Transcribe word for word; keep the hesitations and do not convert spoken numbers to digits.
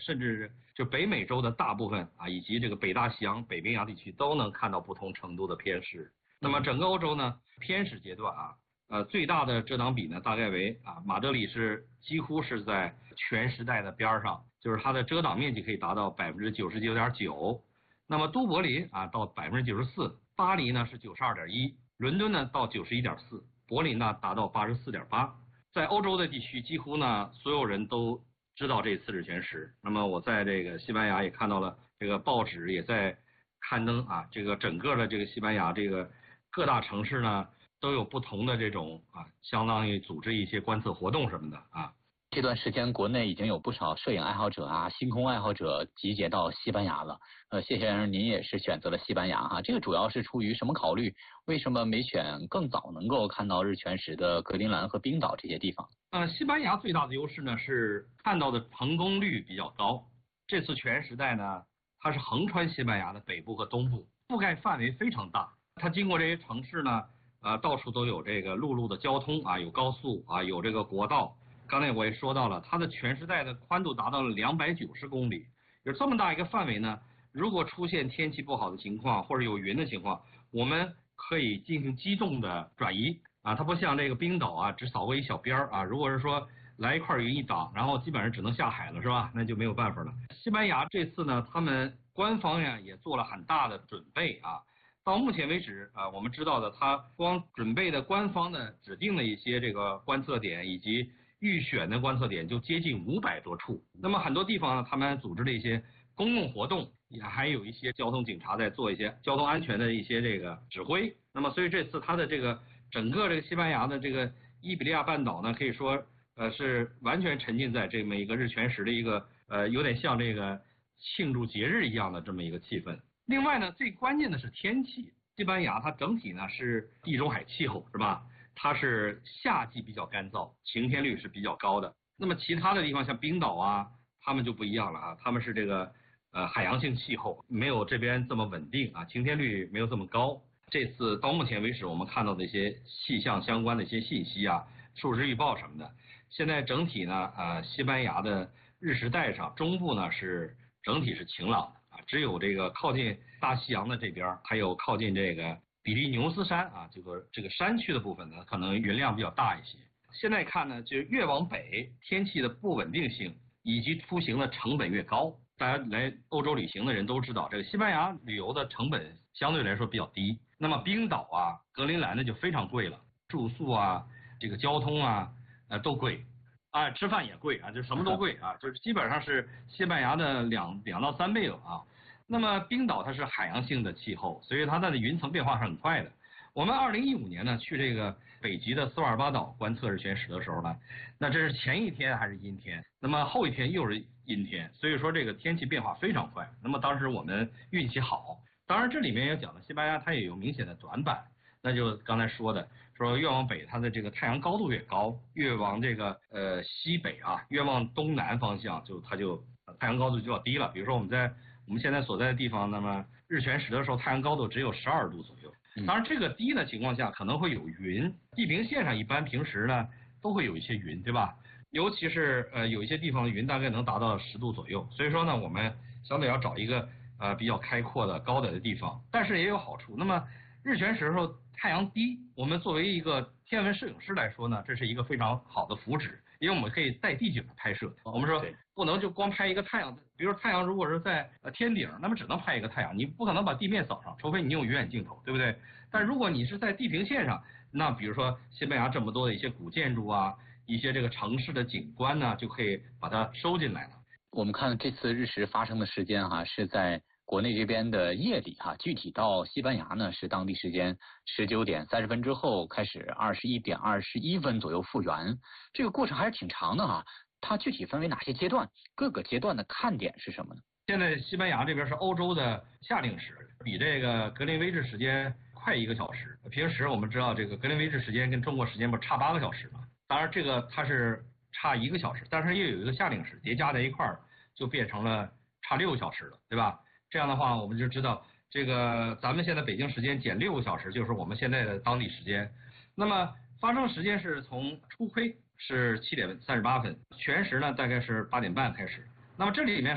甚至就北美洲的大部分啊，以及这个北大西洋、北冰洋地区都能看到不同程度的偏食。那么整个欧洲呢，偏食阶段啊，呃，最大的遮挡比呢，大概为啊，马德里是几乎是在全时代的边上，就是它的遮挡面积可以达到百分之九十九点九。那么都柏林啊到百分之九十四，巴黎呢是九十二点一，伦敦呢到九十一点四，柏林呢达到八十四点八。在欧洲的地区，几乎呢所有人都知道这次日全食。那么我在这个西班牙也看到了，这个报纸也在刊登啊，这个整个的这个西班牙这个各大城市呢都有不同的这种啊，相当于组织一些观测活动什么的啊。 这段时间，国内已经有不少摄影爱好者啊、星空爱好者集结到西班牙了。呃，谢先生，您也是选择了西班牙哈，这个主要是出于什么考虑？为什么没选更早能够看到日全食的格陵兰和冰岛这些地方？ 呃，西班牙最大的优势呢是看到的成功率比较高。这次全时代呢，它是横穿西班牙的北部和东部，覆盖范围非常大。它经过这些城市呢，呃，到处都有这个陆路的交通啊，有高速啊，有这个国道。刚才我也说到了，它的全时代的宽度达到了两百九十公里，有这么大一个范围呢。如果出现天气不好的情况或者有云的情况，我们可以进行机动的转移啊。它不像这个冰岛啊，只扫过一小边儿啊。如果是说来一块云一挡，然后基本上只能下海了，是吧？那就没有办法了。西班牙这次呢，他们官方呀也做了很大的准备啊。到目前为止啊，我们知道的，它光准备的官方的指定的一些这个观测点以及预选的观测点就接近五百多处。那么很多地方呢，他们组织了一些公共活动，也还有一些交通警察在做一些交通安全的一些这个指挥。那么所以这次它的这个整个这个西班牙的这个伊比利亚半岛呢，可以说呃是完全沉浸在这么一个日全食的一个呃有点像这个庆祝节日一样的这么一个气氛。另外呢，最关键的是天气。西班牙它整体呢是地中海气候，是吧？它是夏季比较干燥，晴天率是比较高的。那么其他的地方像冰岛啊，他们就不一样了啊，他们是这个呃海洋性气候，没有这边这么稳定啊，晴天率没有这么高。这次到目前为止我们看到的一些气象相关的一些信息啊，数值预报什么的，现在整体呢呃西班牙的日食带上中部呢是整体是晴朗的啊，只有这个靠近大西洋的这边，还有靠近这个比利牛斯山啊，这个这个山区的部分呢，可能云量比较大一些。现在看呢，就越往北，天气的不稳定性以及出行的成本越高。大家来欧洲旅行的人都知道，这个西班牙旅游的成本相对来说比较低。那么冰岛啊、格陵兰呢就非常贵了，住宿啊、这个交通啊，呃都贵。啊，吃饭也贵啊，就什么都贵啊，就是基本上是西班牙的两两到三倍了啊。那么冰岛它是海洋性的气候，所以它的云层变化是很快的。我们二零一五年呢去这个北极的斯瓦尔巴岛观测日全食的时候呢，那这是前一天还是阴天，那么后一天又是阴天，所以说这个天气变化非常快。那么当时我们运气好，当然这里面也讲了西班牙它也有明显的短板。那就刚才说的，说越往北它的这个太阳高度越高，越往这个呃西北啊，越往东南方向就它就太阳高度就要低了。比如说我们在我们现在所在的地方，那么日全食的时候太阳高度只有十二度左右。当然这个低的情况下可能会有云，地平线上一般平时呢都会有一些云，对吧？尤其是呃有一些地方的云大概能达到十度左右，所以说呢我们相对要找一个呃比较开阔的高点的地方，但是也有好处。那么日全食的时候太阳低，我们作为一个天文摄影师来说呢，这是一个非常好的福祉，因为我们可以带地景拍摄。我们说不能就光拍一个太阳，比如太阳如果是在呃天顶，那么只能拍一个太阳，你不可能把地面扫上，除非你用远远镜头，对不对？但如果你是在地平线上，那比如说西班牙这么多的一些古建筑啊，一些这个城市的景观呢，就可以把它收进来了。 我们看这次日食发生的时间哈、啊，是在国内这边的夜里哈、啊，具体到西班牙呢是当地时间十九点三十分之后开始，二十一点二十一分左右复原，这个过程还是挺长的哈、啊。它具体分为哪些阶段？各个阶段的看点是什么呢？ 现在西班牙这边是欧洲的夏令时，比这个格林威治时间快一个小时。平时我们知道这个格林威治时间跟中国时间不是差八个小时吗？当然这个它是差一个小时，但是又有一个夏令时叠加在一块儿，就变成了差六个小时了，对吧？这样的话我们就知道这个咱们现在北京时间减六个小时，就是我们现在的当地时间。那么发生时间是从初亏是七点三十八分，全时呢大概是八点半开始。那么这里面